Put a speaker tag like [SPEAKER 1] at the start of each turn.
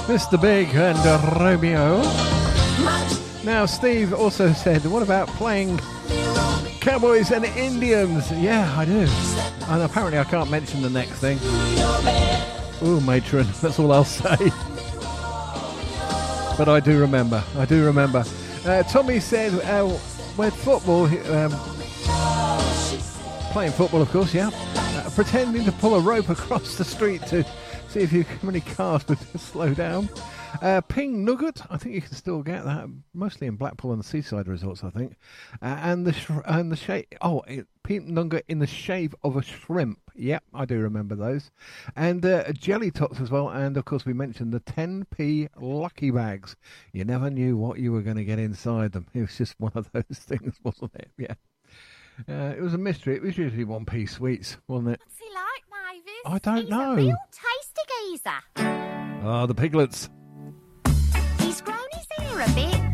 [SPEAKER 1] Mr. Big and Romeo. Now, Steve also said, what about playing Cowboys and Indians? Yeah, I do. And apparently I can't mention the next thing. Ooh, matron, that's all I'll say. But I do remember. Tommy said, with football, playing football, of course, yeah. Pretending to pull a rope across the street to see if how many cars would slow down. Ping Nugget, I think you can still get that, mostly in Blackpool and the seaside resorts, I think. And the shape. Oh, Ping Nugget in the shape of a shrimp. Yep, I do remember those. And jelly tots as well. And of course, we mentioned the 10p lucky bags. You never knew what you were going to get inside them. It was just one of those things, wasn't it? Yeah. It was a mystery. It was usually 1p sweets, wasn't it?
[SPEAKER 2] What's he like, Mavis?
[SPEAKER 1] I don't know.
[SPEAKER 2] He's a real tasty geezer.
[SPEAKER 1] Ah, the piglets.
[SPEAKER 2] He's grown his hair a bit,